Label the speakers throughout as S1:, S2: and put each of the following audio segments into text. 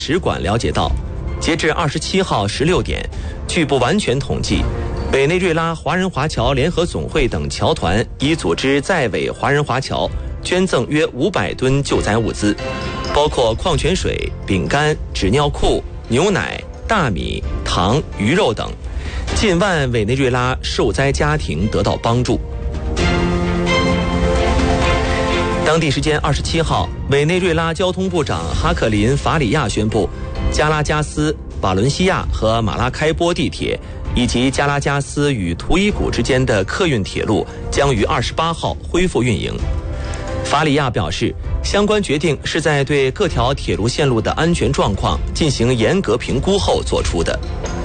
S1: 使馆了解到，截至27号16点，据不完全统计，委内瑞拉华人华侨联合总会等侨团已组织在委华人华侨捐赠约500吨救灾物资，包括矿泉水、饼干、纸尿裤、牛奶、大米、糖、鱼肉等，近万委内瑞拉受灾家庭得到帮助。当地时间27号，委内瑞拉交通部长哈克林·法里亚宣布，加拉加斯、瓦伦西亚和马拉开波地铁以及加拉加斯与图伊古之间的客运铁路将于28号恢复运营。法里亚表示，相关决定是在对各条铁路线路的安全状况进行严格评估后做出的。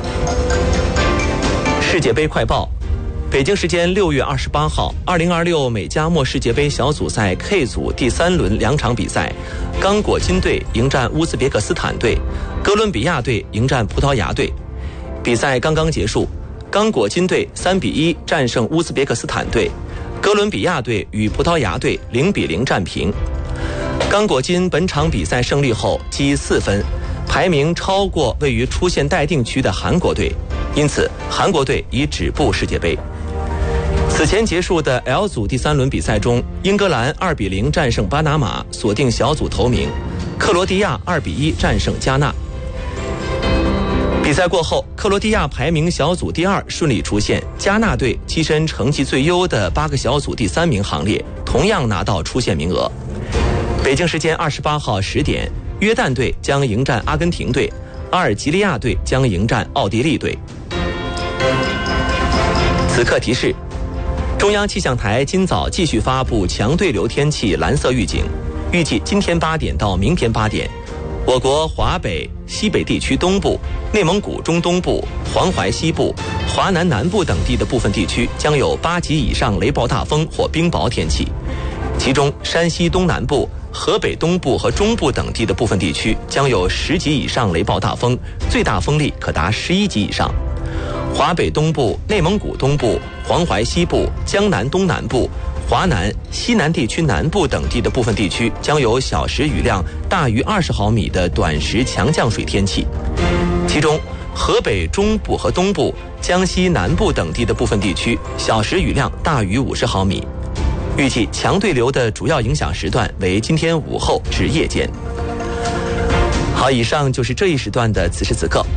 S1: 世界杯快报。北京时间6月28号，2026美加墨世界杯小组赛 K 组第3轮2场比赛，刚果金队迎战乌兹别克斯坦队，哥伦比亚队迎战葡萄牙队。比赛刚刚结束，刚果金队3-1战胜乌兹别克斯坦队，哥伦比亚队与葡萄牙队0-0战平。刚果金本场比赛胜利后积4分，排名超过位于出线待定区的韩国队，因此韩国队已止步世界杯。此前结束的 L 组第3轮比赛中，英格兰2-0战胜巴拿马，锁定小组头名；克罗地亚2-1战胜加纳。比赛过后，克罗地亚排名小组第2，顺利出线；加纳队跻身成绩最优的8个小组第3名行列，同样拿到出线名额。北京时间28号10点，约旦队将迎战阿根廷队，阿尔及利亚队将迎战奥地利队。此刻提示：中央气象台今早继续发布强对流天气蓝色预警，预计今天8点到明天8点，我国华北、西北地区东部、内蒙古中东部、黄淮西部、华南南部等地的部分地区将有8级以上雷暴大风或冰雹天气，其中山西东南部、河北东部和中部等地的部分地区将有10级以上雷暴大风，最大风力可达11级以上。华北东部、内蒙古东部、黄淮西部、江南东南部、华南、西南地区南部等地的部分地区将有小时雨量大于20毫米的短时强降水天气，其中河北中部和东部、江西南部等地的部分地区小时雨量大于50毫米。预计强对流的主要影响时段为今天午后至夜间。好，以上就是这一时段的此时此刻，